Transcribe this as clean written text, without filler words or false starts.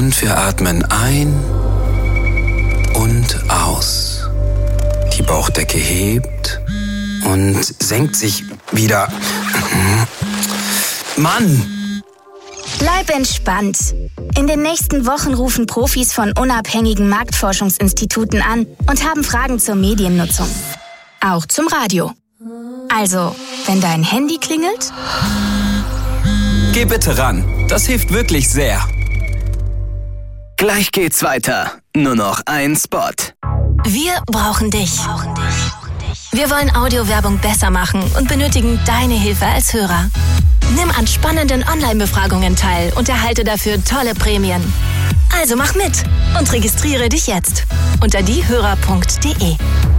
Und wir atmen ein und aus. Die Bauchdecke hebt und senkt sich wieder. Mann! Bleib entspannt. In den nächsten Wochen rufen Profis von unabhängigen Marktforschungsinstituten an und haben Fragen zur Mediennutzung. Auch zum Radio. Also, wenn dein Handy klingelt... Geh bitte ran. Das hilft wirklich sehr. Gleich geht's weiter. Nur noch ein Spot. Wir brauchen dich. Wir wollen Audiowerbung besser machen und benötigen deine Hilfe als Hörer. Nimm an spannenden Online-Befragungen teil und erhalte dafür tolle Prämien. Also mach mit und registriere dich jetzt unter diehörer.de.